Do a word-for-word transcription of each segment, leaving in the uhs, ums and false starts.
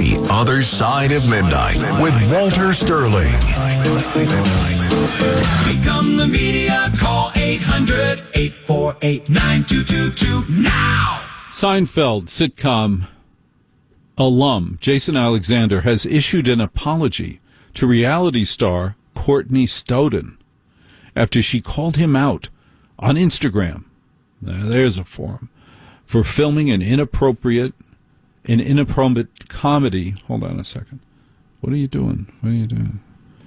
The Other Side of Midnight with Walter Sterling. Become the media. Call eight hundred, eight four eight, nine two two two now. Seinfeld sitcom alum Jason Alexander has issued an apology to reality star Courtney Stodden after she called him out on Instagram. Now, there's a forum for filming an inappropriate, an inappropriate comedy. Hold on a second. What are you doing? What are you doing?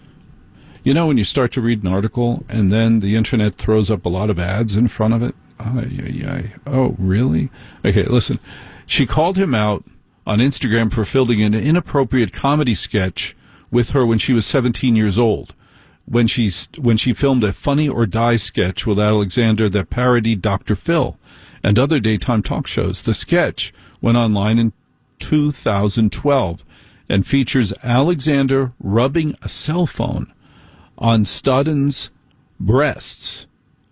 You know when you start to read an article and then the internet throws up a lot of ads in front of it? Ay, ay, ay. Oh, really? Okay, listen. She called him out on Instagram for filming an inappropriate comedy sketch with her when she was seventeen years old, when she, when she filmed a Funny or Die sketch with Alexander that parodied Doctor Phil and other daytime talk shows. The sketch went online in two thousand twelve and features Alexander rubbing a cell phone on Stodden's breasts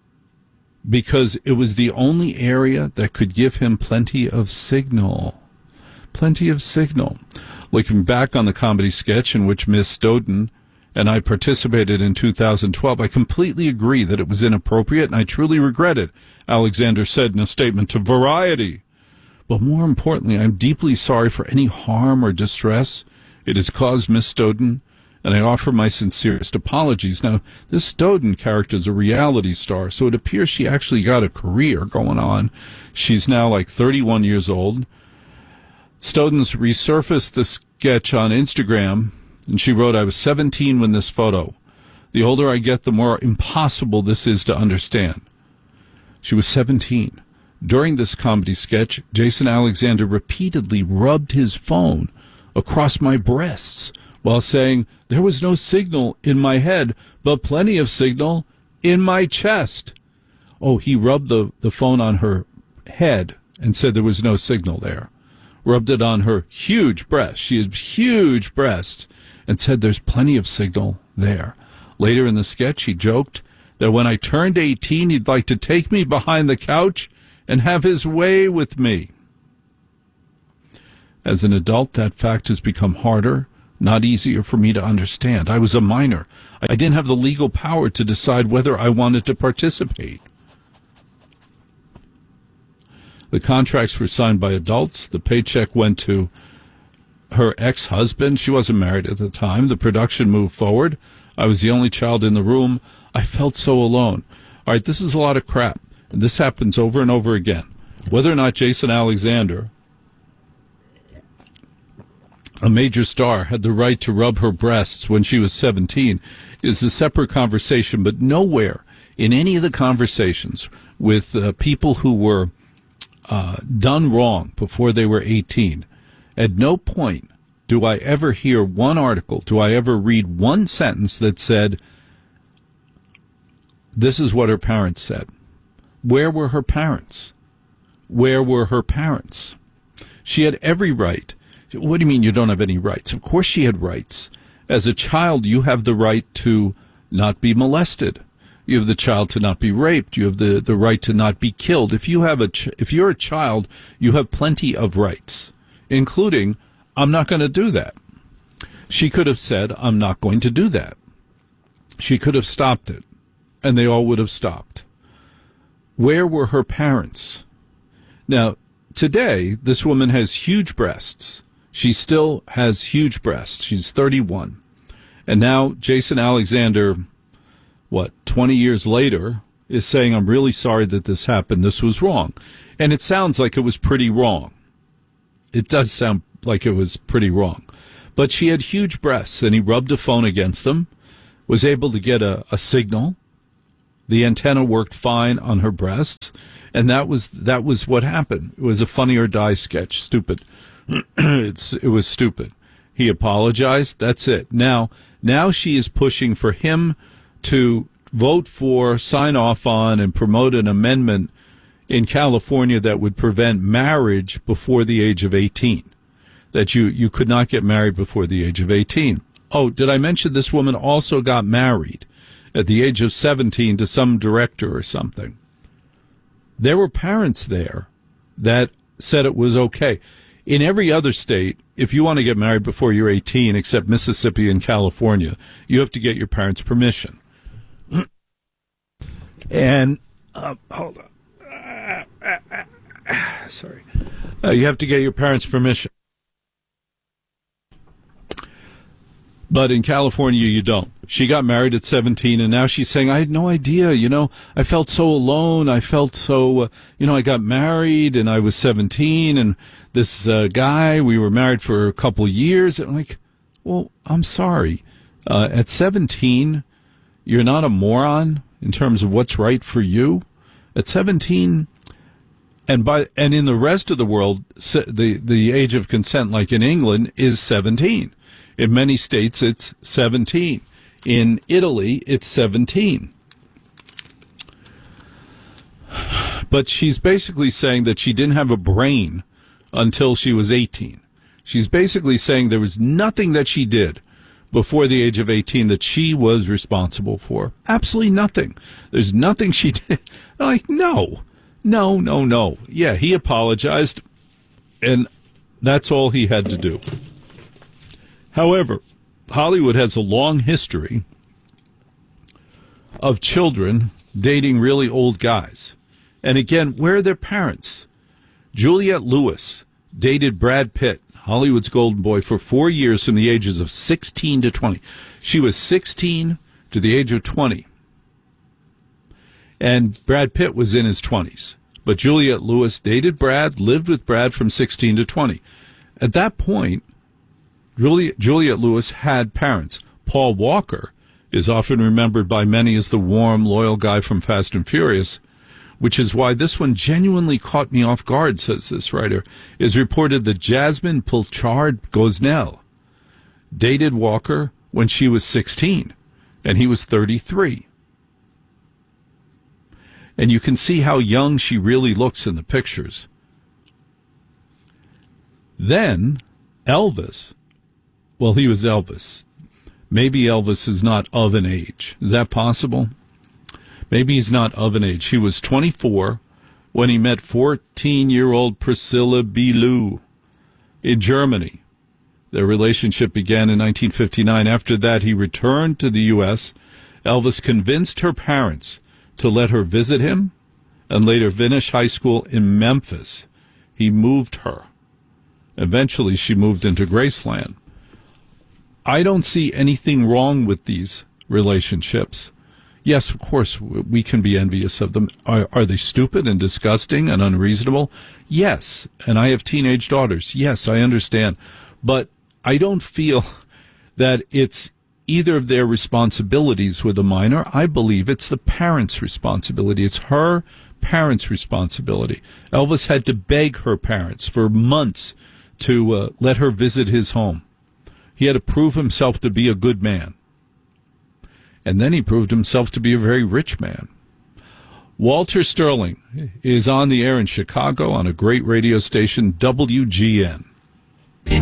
because it was the only area that could give him plenty of signal. Plenty of signal. Looking back on the comedy sketch in which Miss Stodden and I participated in two thousand twelve, I completely agree that it was inappropriate, and I truly regret it, Alexander said in a statement to Variety. But more importantly, I'm deeply sorry for any harm or distress it has caused Miss Stodden, and I offer my sincerest apologies. Now, this Stodden character is a reality star, so it appears she actually got a career going on. She's now like thirty-one years old. Stodden's resurfaced the sketch on Instagram, and she wrote, I was seventeen when this photo. The older I get, the more impossible this is to understand. She was seventeen. During this comedy sketch, Jason Alexander repeatedly rubbed his phone across my breasts while saying, there was no signal in my head, but plenty of signal in my chest. Oh, he rubbed the, the phone on her head and said there was no signal there. Rubbed it on her huge breasts. She has huge breasts, and said there's plenty of signal there. Later in the sketch, he joked that when I turned eighteen, he'd like to take me behind the couch and have his way with me. As an adult, that fact has become harder, not easier for me to understand. I was a minor. I didn't have the legal power to decide whether I wanted to participate. The contracts were signed by adults. The paycheck went to her ex-husband. She wasn't married at the time. The production moved forward. I was the only child in the room. I felt so alone. All right, this is a lot of crap. And this happens over and over again. Whether or not Jason Alexander, a major star, had the right to rub her breasts when she was seventeen is a separate conversation, but nowhere in any of the conversations with uh, people who were uh, done wrong before they were eighteen, at no point do I ever hear one article, do I ever read one sentence that said, this is what her parents said. Where were her parents? Where were her parents? She had every right. What do you mean you don't have any rights? Of course she had rights. As a child, you have the right to not be molested. You have the child to not be raped. You have the, the right to not be killed. If you have a ch- if you're a child, you have plenty of rights, including, I'm not going to do that. She could have said, I'm not going to do that. She could have stopped it, and they all would have stopped. Where were her parents? Now, today, this woman has huge breasts. She still has huge breasts. She's thirty-one. And now Jason Alexander, what, twenty years later, is saying, I'm really sorry that this happened. This was wrong. And it sounds like it was pretty wrong. It does sound like it was pretty wrong. But she had huge breasts, and he rubbed a phone against them, was able to get a, a signal. The antenna worked fine on her breasts, and that was that was what happened. It was a Funny or Die sketch. Stupid. it's it was stupid. He apologized. That's it. Now, now she is pushing for him to vote for, sign off on, and promote an amendment in California that would prevent marriage before the age of eighteen. That you, you could not get married before the age of eighteen. Oh, did I mention this woman also got married at the age of seventeen to some director or something? There were parents there that said it was okay. In every other state, if you want to get married before you're eighteen, except Mississippi and California, you have to get your parents' permission. And, uh, hold on. Uh, uh, uh, sorry. Uh, you have to get your parents' permission. But in California, you don't. She got married at seventeen, and now she's saying, I had no idea, you know, I felt so alone. I felt so, uh, you know, I got married, and I was seventeen, and this uh, guy, we were married for a couple years. And I'm like, well, I'm sorry. Uh, at seventeen, you're not a moron in terms of what's right for you. At seventeen, and by and in the rest of the world, the, the age of consent, like in England, is seventeen. In many states, it's seventeen. In Italy, it's seventeen. But she's basically saying that she didn't have a brain until she was eighteen. She's basically saying there was nothing that she did before the age of eighteen that she was responsible for. Absolutely nothing. There's nothing she did. I'm like, no, no, no, no. Yeah, he apologized, and that's all he had to do. However, Hollywood has a long history of children dating really old guys. And again, where are their parents? Juliette Lewis dated Brad Pitt, Hollywood's golden boy, for four years from the ages of sixteen to twenty. She was sixteen to the age of twenty. And Brad Pitt was in his twenties. But Juliette Lewis dated Brad, lived with Brad from sixteen to twenty. At that point, Juliette, Juliette Lewis had parents. Paul Walker is often remembered by many as the warm, loyal guy from Fast and Furious, which is why this one genuinely caught me off guard, says this writer. Is reported that Jasmine Pulchard Gosnell dated Walker when she was sixteen, and he was thirty-three. And you can see how young she really looks in the pictures. Then Elvis, well, he was Elvis. Maybe Elvis is not of an age. Is that possible? Maybe he's not of an age. He was twenty-four when he met fourteen-year-old Priscilla Bilou in Germany. Their relationship began in nineteen fifty-nine. After that, he returned to the U S Elvis convinced her parents to let her visit him and later finish high school in Memphis. He moved her. Eventually, she moved into Graceland. I don't see anything wrong with these relationships. Yes, of course, we can be envious of them. Are, are they stupid and disgusting and unreasonable? Yes, and I have teenage daughters. Yes, I understand. But I don't feel that it's either of their responsibilities with a minor. I believe it's the parents' responsibility. It's her parents' responsibility. Elvis had to beg her parents for months to uh, let her visit his home. He had to prove himself to be a good man. And then he proved himself to be a very rich man. Walter Sterling is on the air in Chicago on a great radio station, W G N.